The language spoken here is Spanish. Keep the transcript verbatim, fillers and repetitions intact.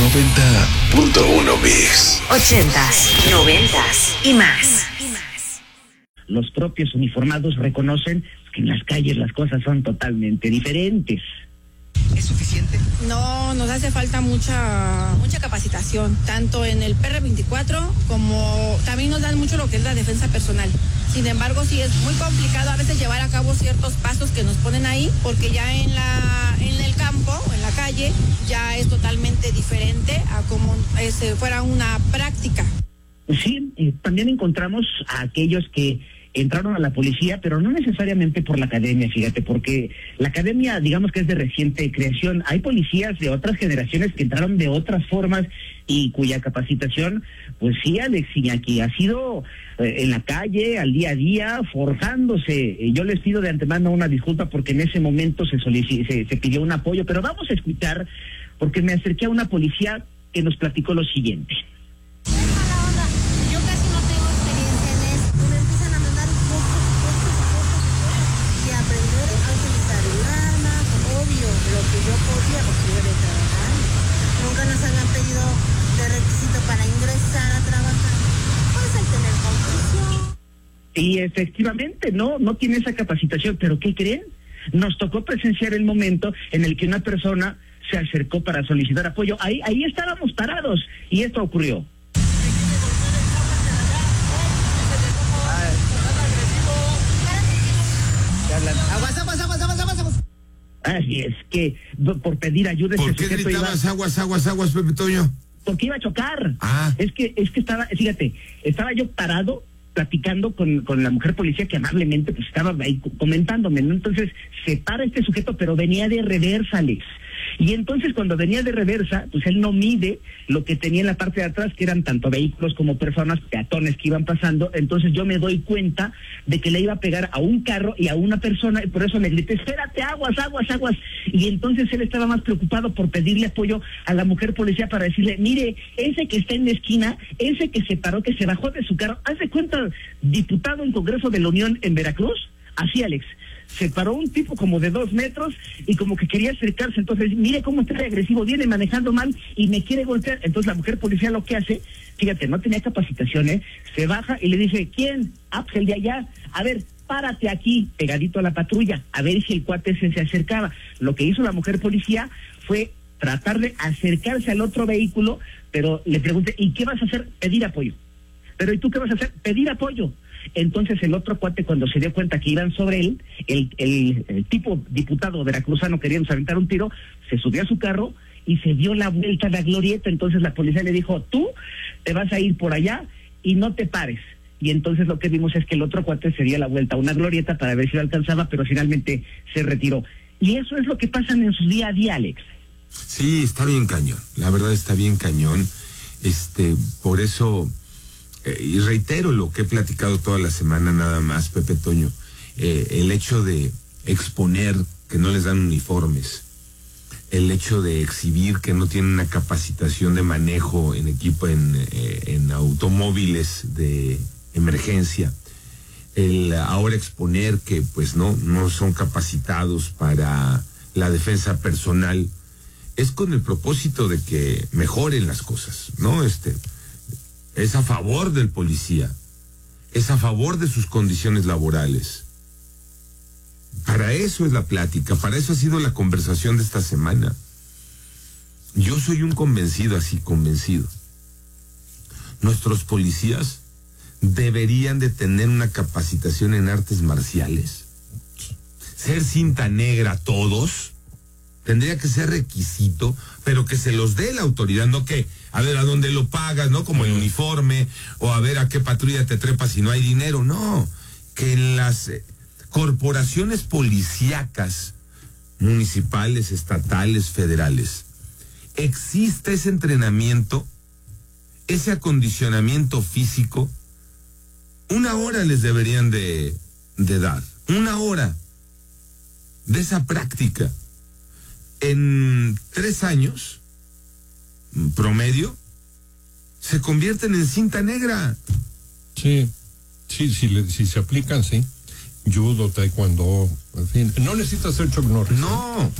noventa punto uno Mix. Ochentas, noventas y más. Los propios uniformados reconocen que en las calles las cosas son totalmente diferentes. ¿Es suficiente? No, nos hace falta mucha mucha capacitación, tanto en el P R veinticuatro como también nos dan mucho lo que es la defensa personal. Sin embargo, sí es muy complicado a veces llevar a cabo ciertos pasos que nos ponen ahí, porque ya en la en el campo, en la calle, ya es totalmente diferente a como eh, si fuera una práctica. Sí, eh, también encontramos a aquellos que entraron a la policía, pero no necesariamente por la academia, fíjate, porque la academia, digamos que es de reciente creación. Hay policías de otras generaciones que entraron de otras formas y cuya capacitación, pues sí, Alex Iñaki, ha sido eh, en la calle, al día a día, forjándose. Eh, yo les pido de antemano una disculpa porque en ese momento se, solic- se, se pidió un apoyo, pero vamos a escuchar, porque me acerqué a una policía que nos platicó lo siguiente. Yo podía porque yo de trabajar. Nunca nos habían pedido de requisito para ingresar a trabajar. Pues el tener conclusión. Y efectivamente, no, no tiene esa capacitación, pero ¿qué creen? Nos tocó presenciar el momento en el que una persona se acercó para solicitar apoyo. Ahí, ahí estábamos parados y esto ocurrió. Aguas, aguas, aguas, aguas, aguas, aguas. Así es, que por pedir ayuda... ¿Por ese qué sujeto gritabas iba, aguas, aguas, aguas, Pepe Toño? porque iba a chocar. Ah. Es que, es que estaba, fíjate, estaba yo parado platicando con, con la mujer policía que amablemente pues estaba ahí comentándome, ¿no? Entonces se para este sujeto, pero venía de reversa, Alex. Y entonces cuando venía de reversa, pues él no mide lo que tenía en la parte de atrás, que eran tanto vehículos como personas, peatones que iban pasando. Entonces yo me doy cuenta de que le iba a pegar a un carro y a una persona, y por eso le grité, espérate, aguas, aguas, aguas. Y entonces él estaba más preocupado por pedirle apoyo a la mujer policía para decirle, mire, ese que está en la esquina, ese que se paró, que se bajó de su carro, haz de cuenta, diputado en Congreso de la Unión en Veracruz, así, Alex. Se paró un tipo como de dos metros y como que quería acercarse, entonces, mire cómo está de agresivo, viene manejando mal y me quiere golpear. Entonces la mujer policía lo que hace, fíjate, no tenía capacitación, ¿eh? Se baja y le dice, ¿quién? Ah, pues el de allá, a ver, párate aquí, pegadito a la patrulla, a ver si el cuate ese se acercaba. Lo que hizo la mujer policía fue tratar de acercarse al otro vehículo, pero le pregunté, ¿y qué vas a hacer? Pedir apoyo. Pero ¿y tú qué vas a hacer? Pedir apoyo. Entonces el otro cuate, cuando se dio cuenta que iban sobre él, el, el, el tipo diputado veracruzano queriendo aventar un tiro, se subió a su carro y se dio la vuelta a la glorieta. Entonces la policía le dijo, tú te vas a ir por allá y no te pares. Y entonces lo que vimos es que el otro cuate se dio la vuelta a una glorieta para ver si lo alcanzaba, pero finalmente se retiró. Y eso es lo que pasa en su día a día, Alex. Sí, está bien cañón, la verdad está bien cañón. Este, por eso... y reitero lo que he platicado toda la semana nada más, Pepe Toño, eh, el hecho de exponer que no les dan uniformes, el hecho de exhibir que no tienen una capacitación de manejo en equipo, en, eh, en automóviles de emergencia, el ahora exponer que pues no, no son capacitados para la defensa personal, es con el propósito de que mejoren las cosas, ¿no? Este... es a favor del policía, es a favor de sus condiciones laborales. Para eso es la plática, para eso ha sido la conversación de esta semana. Yo soy un convencido, así convencido. Nuestros policías deberían de tener una capacitación en artes marciales. Ser cinta negra todos tendría que ser requisito, pero que se los dé la autoridad, no que, a ver, a dónde lo pagas, ¿no? Como el uniforme, o a ver a qué patrulla te trepas si no hay dinero, no. Que en las eh, corporaciones policíacas, municipales, estatales, federales, existe ese entrenamiento, ese acondicionamiento físico, una hora les deberían de, de dar, una hora de esa práctica. En tres años, promedio, se convierten en cinta negra. Sí, sí, sí, si, si se aplican, sí. Judo, taekwondo, en fin. No necesitas ser Chuck Norris. No.